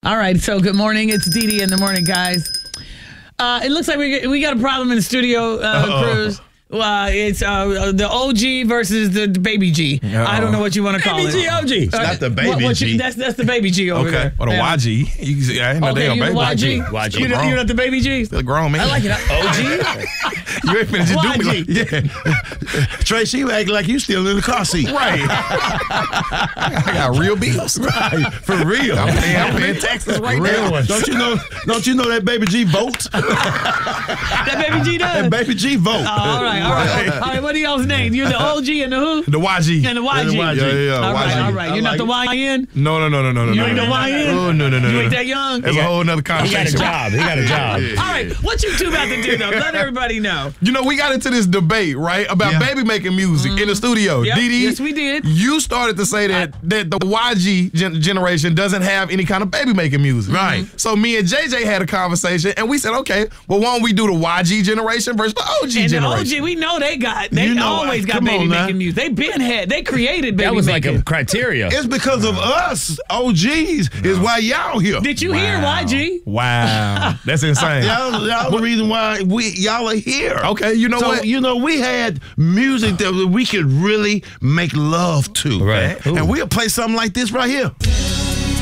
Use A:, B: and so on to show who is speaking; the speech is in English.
A: All right, so good morning. It's Dee Dee in the morning, guys. It looks like we got a problem in the studio, Cruz. It's the OG versus the baby G. I don't know what you want to call it.
B: Baby G, OG.
C: It's not the baby G.
A: That's the baby G over there.
B: Or the YG. You can see, I ain't no damn baby.
A: YG. You're not the baby G?
B: Still a grown man.
A: I like it.
C: OG?
B: You ain't finna just do me like,
C: Tracy, you act like you still in the car seat.
B: Right. I got real bills.
C: Right. For real.
B: I'm paying taxes right
C: real
B: now.
C: ones. Don't you know that baby G votes?
A: That baby G does?
C: That baby G vote.
A: All right. All right, what are y'all's names? You're the OG and the who?
B: The YG.
A: And the YG.
B: Yeah.
A: All
B: YG.
A: right. You're not the YN?
B: No.
A: You ain't the YN?
B: Oh, no.
A: You ain't that young?
B: That's a whole nother conversation.
C: He got a job.
A: All right, what you two about to do, though? Let everybody know.
B: You know, we got into this debate, right, about baby making music in the studio.
A: Yep.
B: Dee Dee,
A: Yes, we did.
B: You started to say that the YG generation doesn't have any kind of baby making music.
C: Right.
B: So me and JJ had a conversation, and we said, okay, well, why don't we do the YG generation versus the OG generation?
A: And the OG, we know they always got
C: come
A: baby
C: on now.
A: making music. They created baby
D: That was
A: making.
D: like a criteria.
C: It's because of us, OGs, is why y'all here.
A: Did you hear YG?
B: Wow. That's insane.
C: Y'all the reason why y'all are here.
B: Okay, you know what?
C: You know, we had music that we could really make love to.
D: Right.
C: And we'll play something like this right here.